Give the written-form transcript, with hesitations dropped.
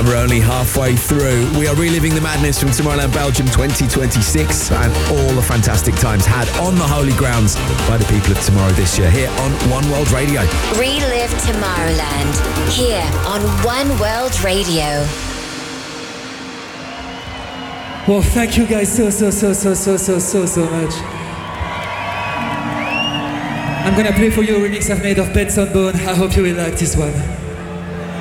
And we're only halfway through. We are reliving the madness from Tomorrowland Belgium 2026 and all the fantastic times had on the holy grounds by the people of Tomorrow this year here on One World Radio. Relive Tomorrowland here on One World Radio. Well, thank you guys so much. I'm gonna play for you a remix I've made of Benson Bone. I hope you will like this one.